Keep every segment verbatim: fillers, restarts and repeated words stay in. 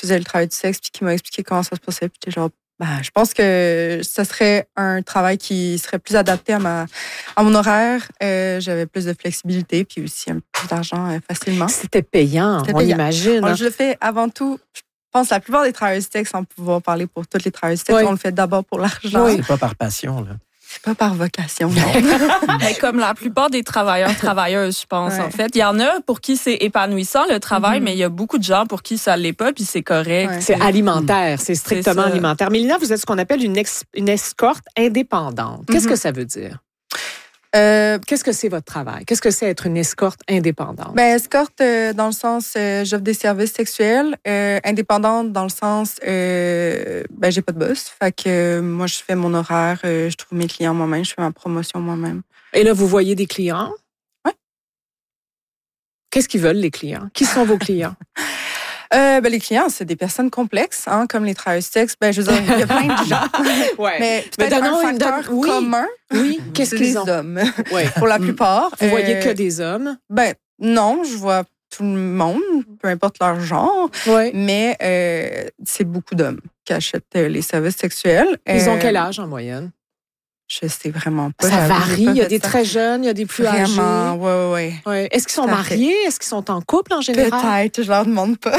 faisais le travail du sexe puis qui m'a expliqué comment ça se passait. Puis j'étais genre, ben, je pense que ce serait un travail qui serait plus adapté à, ma, à mon horaire. Euh, j'avais plus de flexibilité puis aussi un peu plus d'argent euh, facilement. C'était payant, C'était on payant. Imagine. Alors, je le fais avant tout... Je pense que la plupart des travailleurs du sexe, sans pouvoir parler pour tous les travailleurs du sexe, oui. on le fait d'abord pour l'argent. Oui. C'est pas par passion, là. C'est pas par vocation, non. Mais comme la plupart des travailleurs, travailleuses, je pense, ouais. en fait. Il y en a pour qui c'est épanouissant, le travail, mm-hmm. mais il y a beaucoup de gens pour qui ça l'est pas, puis c'est correct. Ouais. C'est alimentaire, c'est strictement c'est alimentaire. Mélina, vous êtes ce qu'on appelle une, ex- une escorte indépendante. Qu'est-ce mm-hmm. que ça veut dire? Euh, Qu'est-ce que c'est votre travail? Qu'est-ce que c'est être une escorte indépendante? Ben, escorte euh, dans le sens, euh, j'offre des services sexuels. Euh, indépendante dans le sens, euh, ben, j'ai pas de boss. Fait que euh, moi, je fais mon horaire, euh, je trouve mes clients moi-même, je fais ma promotion moi-même. Et là, vous voyez des clients? Oui. Qu'est-ce qu'ils veulent, les clients? Qui sont vos clients? Euh, ben, les clients, c'est des personnes complexes, hein, comme les travailleurs du sexe. Ben, je veux dire, il y a plein de gens. ouais. Mais peut-être Mais un facteur donne... oui. commun, oui. Qu'est-ce c'est qu'ils les ont? hommes, ouais. pour la plupart. Vous euh, voyez que des hommes? Ben, non, je vois tout le monde, peu importe leur genre. Ouais. Mais euh, c'est beaucoup d'hommes qui achètent les services sexuels. Ils euh, ont quel âge en moyenne? Je sais vraiment pas. Ça varie. Il y a des ça. très jeunes, il y a des plus vraiment, âgés. Vraiment, oui, oui. Ouais. Est-ce qu'ils sont mariés? Est-ce qu'ils sont en couple en général? Peut-être, je leur demande pas. euh,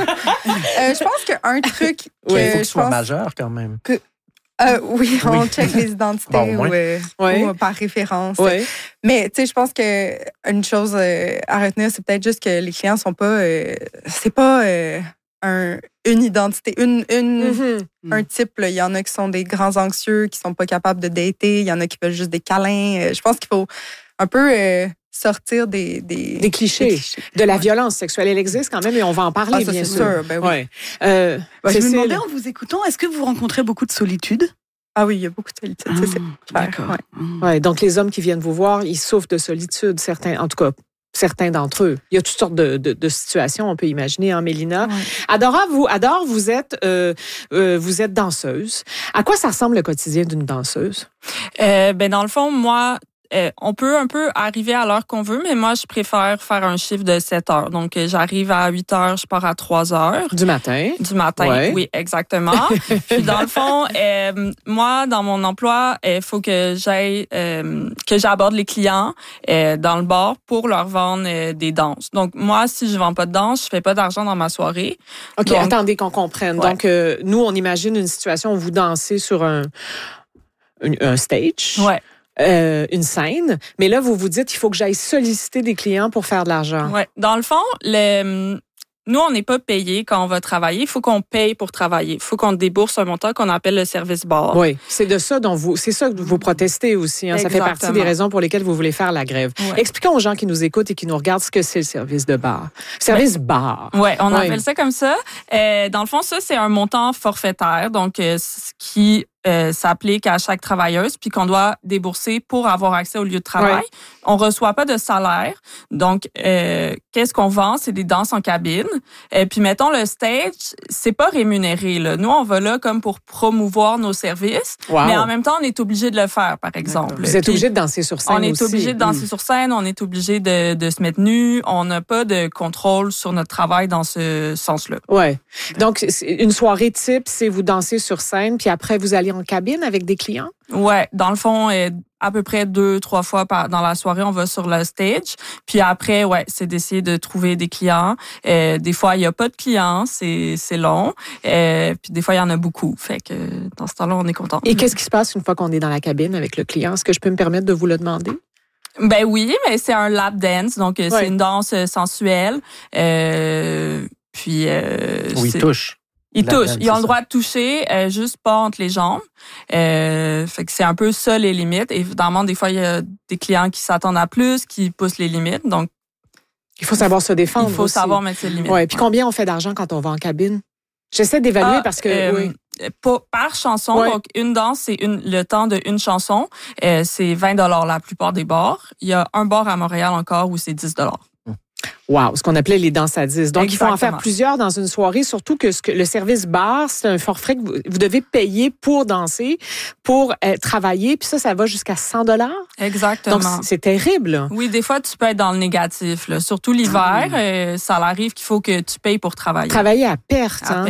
je pense qu'un truc... Que oui, il faut qu'ils soient pense... majeurs quand même. Que... Euh, oui, on oui. check les identités bon, ou, euh, oui. ou par référence. Oui. Mais tu sais, je pense qu'une chose euh, à retenir, c'est peut-être juste que les clients sont pas... Euh, c'est pas... Euh, Un, une identité, une, une, mm-hmm. un type. Il y en a qui sont des grands anxieux, qui sont pas capables de dater. Il y en a qui veulent juste des câlins. Je pense qu'il faut un peu euh, sortir des, des, des, clichés, des clichés. De la ouais. violence sexuelle. Elle existe quand même et on va en parler, ah, ça, bien c'est sûr. sûr. Ben oui. ouais. euh, ouais, je me demandais en vous écoutant, est-ce que vous rencontrez beaucoup de solitude? Ah oui, il y a beaucoup de solitude. Ah, c'est d'accord. Ouais. Ouais, donc, les hommes qui viennent vous voir, ils souffrent de solitude, certains, en tout cas, certains d'entre eux. Il y a toutes sortes de, de, de situations, on peut imaginer, hein, Mélina. Ouais. Adora, vous, Adore, vous êtes, euh, euh, vous êtes danseuse. À quoi ça ressemble le quotidien d'une danseuse? Euh, ben dans le fond, moi, euh, on peut un peu arriver à l'heure qu'on veut, mais moi, je préfère faire un chiffre de sept heures. Donc, euh, j'arrive à huit heures, je pars à trois heures. Du matin? Du matin, ouais. oui, exactement. Puis, dans le fond, euh, moi, dans mon emploi, il euh, faut que j'aille, euh, que j'aborde les clients euh, dans le bar pour leur vendre euh, des danses. Donc, moi, si je vends pas de danse, je fais pas d'argent dans ma soirée. OK, Donc, attendez qu'on comprenne. Ouais. Donc, euh, nous, on imagine une situation où vous dansez sur un, un, un stage. Ouais. Euh, une scène, mais là, vous vous dites, il faut que j'aille solliciter des clients pour faire de l'argent. Ouais. Dans le fond, le, nous, on n'est pas payé quand on va travailler. Il faut qu'on paye pour travailler. Il faut qu'on débourse un montant qu'on appelle le service bar. Oui, c'est de ça dont vous, c'est ça que vous protestez aussi. Hein. Ça fait partie des raisons pour lesquelles vous voulez faire la grève. Ouais. Expliquons aux gens qui nous écoutent et qui nous regardent ce que c'est le service de bar. Service ben, bar. Oui, on ouais. appelle ça comme ça. Euh, dans le fond, ça, c'est un montant forfaitaire, donc euh, ce qui Euh, s'applique à chaque travailleuse, puis qu'on doit débourser pour avoir accès au lieu de travail. Ouais. On reçoit pas de salaire. Donc, euh, qu'est-ce qu'on vend? C'est des danses en cabine. Et puis, mettons, le stage, c'est pas rémunéré, là. Nous, on va là comme pour promouvoir nos services. Wow. Mais en même temps, on est obligé de le faire, par exemple. Vous êtes obligé de danser sur scène On est aussi. obligé de danser mmh. sur scène. On est obligé de, de se mettre nu. On n'a pas de contrôle sur notre travail dans ce sens-là. Ouais. Donc, une soirée type, c'est vous dansez sur scène, puis après, vous allez en cabine avec des clients? Ouais, dans le fond, euh, à peu près deux, trois fois par, dans la soirée, on va sur le stage. Puis après, ouais, c'est d'essayer de trouver des clients. Euh, des fois, il n'y a pas de clients, c'est, c'est long. Euh, puis des fois, il y en a beaucoup. Fait que dans ce temps-là, on est content. Et qu'est-ce qui se passe une fois qu'on est dans la cabine avec le client? Est-ce que je peux me permettre de vous le demander? Ben oui, mais c'est un lap dance, donc ouais. c'est une danse sensuelle. Euh, puis euh, oui, il touche. Ils touchent. Danse, ils ont le droit de toucher, euh, juste pas entre les jambes. Euh, fait que c'est un peu ça les limites. Évidemment, des fois, il y a des clients qui s'attendent à plus, qui poussent les limites. Donc, il faut savoir se défendre. Il faut aussi. savoir mettre ses limites. Ouais. Puis combien on fait d'argent quand on va en cabine? J'essaie d'évaluer ah, parce que euh, oui. Par, par chanson, ouais. donc une danse, c'est une, le temps d'une chanson. Euh, c'est vingt dollars la plupart des bars. Il y a un bar à Montréal encore où c'est dix dollars. Wow, ce qu'on appelait les danses à dix. Donc, Exactement. Il faut en faire plusieurs dans une soirée, surtout que, ce que le service bar, c'est un forfait que vous, vous devez payer pour danser, pour euh, travailler, puis ça, ça va jusqu'à cent dollars. Exactement. Donc, c'est, c'est terrible. Oui, des fois, tu peux être dans le négatif. Là. Surtout l'hiver, mmh. euh, ça arrive qu'il faut que tu payes pour travailler. Travailler à perte. À hein?